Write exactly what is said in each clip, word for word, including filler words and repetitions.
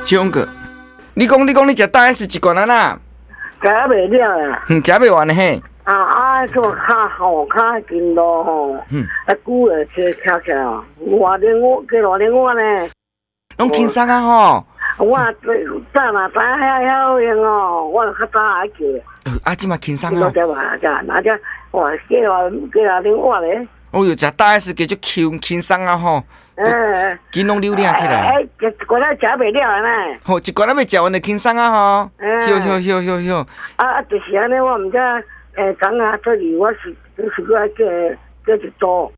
中个，你讲你讲你食大 S 一罐啊呐？ 食袂了啦。 嗯，食袂完的嘿。 啊啊，做较好较紧咯吼。嗯。啊，久了车翘起来哦，偌零五几偌零五呢？ 拢轻松啊吼。 我早嘛知遐遐好用哦，我较早爱叫。 啊，即嘛轻松啊。 对吧？จ้ะ，那只哇，几偌几偌零五咧。哦哟，食大 S 叫做轻轻松啊吼。嗯。紧拢溜亮起来。 哎，一罐仔食袂了呢。 吼，一罐仔要食完就轻松啊吼。嗯。哟哟哟哟哟。 啊啊，就是安尼，我毋知诶，昨啊做二，我是就是过来叫叫一组。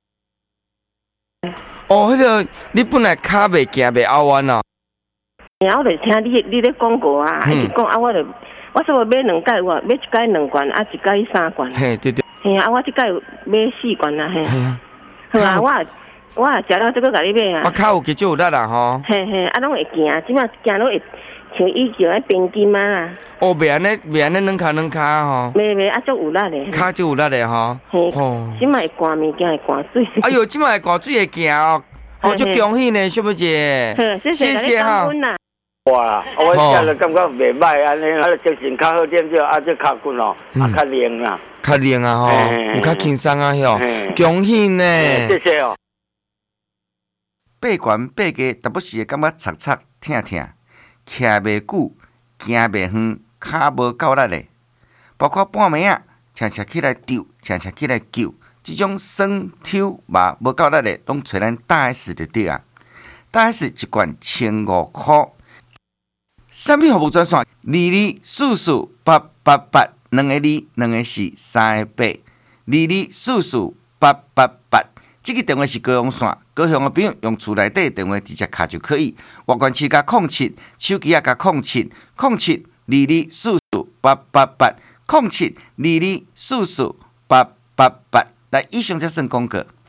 哦，迄个你本来骹袂行袂拗弯哦。 然后我就听你你咧广告啊，一直讲啊，我就我说要买两盖，我买一盖两罐，啊一盖三罐。 嘿，对对。 嘿啊，我即盖买四罐啊，嘿。嘿啊。好啊，我我也食了这个甲你买啊。 我骹有加少有力啦吼。 嘿嘿，啊拢会行，即马行落会像以前迄冰筋啊。 哦，袂安尼，袂安尼两骹两骹吼。 袂袂啊，足有力咧。 骹足有力咧吼。 嘿。哦。即马会灌物件会灌水。 哎呦，即马会灌水会行哦。哦，足恭喜呢，小妹姐。谢谢哈。 哇！我食了感觉袂歹，安尼啊，精神较好点少，啊，这脚骨哦，啊，较灵啦， 较灵啊吼，有较轻松啊吼，恭喜呢！ 谢谢哦。 爬悬爬低，但不时会感觉擦擦疼疼，徛袂久，行袂远，骹无够力嘞。包括半暝啊，常常起来丢，常常起来救，这种酸、抽、麻无够力嘞，拢找咱大 S 就对啊。大 S 一罐千五块。产品服务专线：二二四四八八八，两个二，两个四，三个八，二二四四八八八。这个电话是高雄线，高雄的朋友用厝内底电话直接卡就可以。外关市加空七，手机也加空七，空七二二四四八八八，空七二二四四八八八。来，以上才算广告。